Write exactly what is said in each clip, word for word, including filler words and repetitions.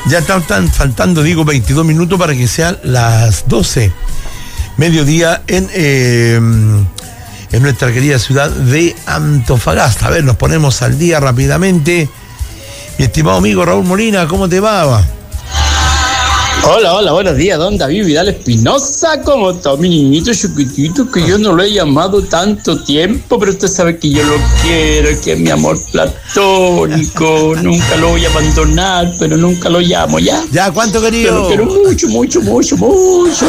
Ya están faltando, digo, veintidós minutos para que sean las doce. Mediodía en, eh, en nuestra querida ciudad de Antofagasta. A ver, nos ponemos al día rápidamente. Mi estimado amigo Raúl Molina, ¿cómo te va? Hola, hola, buenos días, don David Vidal Espinosa. ¿Cómo está mi niñito chiquitito? Que yo no lo he llamado tanto tiempo, pero usted sabe que yo lo quiero, que es mi amor platónico. Nunca lo voy a abandonar, pero nunca lo llamo, ¿ya? Ya, ¿cuánto querido? Pero lo quiero mucho, mucho, mucho, mucho.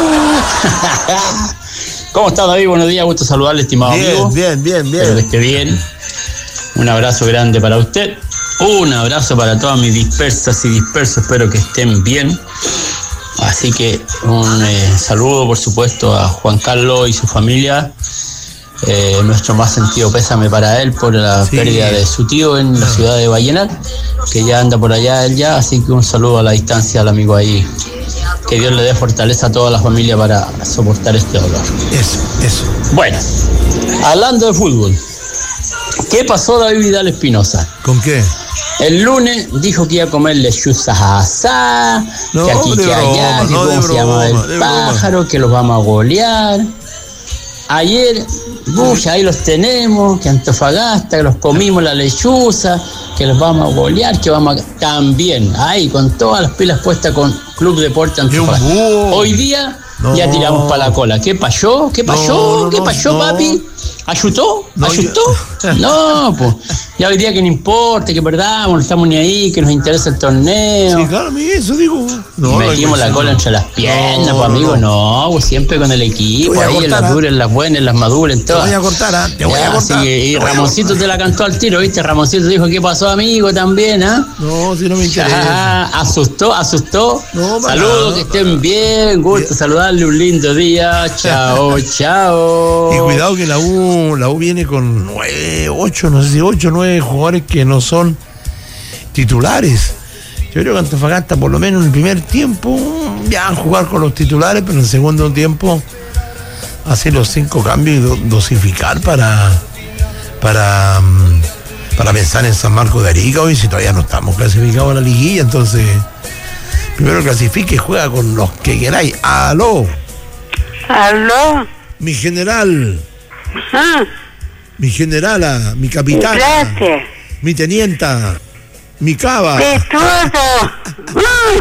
¿Cómo está, David? Buenos días, gusto saludarle, estimado bien, amigo. Bien, bien, bien, Espero que esté bien. Un abrazo grande para usted. Un abrazo para todas mis dispersas y dispersos, espero que estén bien. Así que un eh, saludo, por supuesto, a Juan Carlos y su familia. Eh, nuestro más sentido pésame para él por la sí. pérdida de su tío en la ciudad de Vallenar, que ya anda por allá él ya. Así que un saludo a la distancia al amigo ahí. Que Dios le dé fortaleza a toda la familia para soportar este dolor. Eso, eso. Bueno, hablando de fútbol, ¿qué pasó David Vidal Espinosa? ¿Con qué? El lunes dijo que iba a comer lechuzas asadas, no, que aquí, que broma, allá, que no, cómo se broma, llamaba el pájaro, broma. Que los vamos a golear. Ayer, bucha, ahí los tenemos, que Antofagasta, que los comimos la lechuza, que los vamos a golear, que vamos a... También, ahí, con todas las pilas puestas con Club Deporte Antofagasta. Hoy día no. ya tiramos para la cola. ¿Qué pasó? ¿Qué pasó? No, no, ¿Qué pasó, no. papi? ¿Ayutó? No, ¿Ayutó? Yo... No, pues. Ya hoy día que no importa, que perdamos, no estamos ni ahí, que nos interesa el torneo. Sí, claro, eso digo. No, metimos la cola entre las piernas, no, pues, amigo, no, no, pues siempre con el equipo, ahí en las duras, en las buenas, en las maduras, en todas. Te voy a cortar, ¿ah? ¿eh? Te voy ya, a cortar. Así que, y Ramoncito te la cantó al tiro, ¿viste? Ramoncito dijo, ¿qué pasó, amigo? También, ¿ah? ¿eh? No, si no me interesa. Ah, asustó, asustó. No, saludos, que estén bien, gusto bien. Saludarle, un lindo día. Chao, chao. Y cuidado que la U, la U viene con nueve, ocho, no sé si ocho, nueve jugadores que no son titulares. Yo creo que Antofagasta, por lo menos en el primer tiempo, ya van a jugar con los titulares, pero en el segundo tiempo hacer los cinco cambios y do, dosificar para para para pensar en San Marcos de Arica. Hoy si todavía no estamos clasificados a la liguilla, entonces primero clasifique y juega con los que queráis. ¡Aló! ¿Aló? Mi general. Ah. Mi generala, mi capitana. Gracias. Mi tenienta, mi cava. De todo.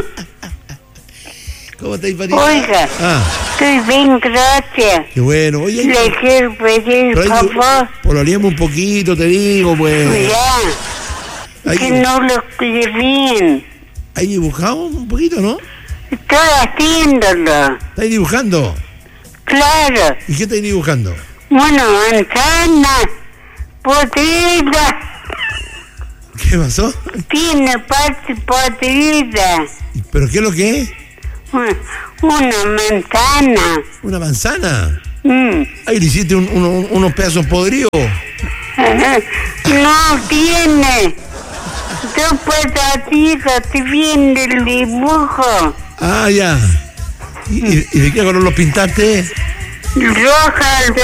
¿Cómo estáis, Patita? Oiga, ah. estoy bien, gracias. Qué bueno. Oye, le quiero pedir, por favor. Pololeemos un poquito, te digo, pues. Ya. Ahí, que no lo escuché bien. ¿Ahí dibujamos un poquito, no? Estoy haciéndolo. ¿Estáis dibujando? Claro. ¿Y qué estáis dibujando? Una manzana podrida. ¿Qué pasó? Tiene parte podrida. ¿Pero qué es lo que es? Una manzana. ¿Una manzana? Mm. Ahí le hiciste un, un, unos pedazos podridos. No tiene. Dos pedacitos te viene el dibujo. Ah, ya. ¿Y, y, y de qué color los pintaste? Roja.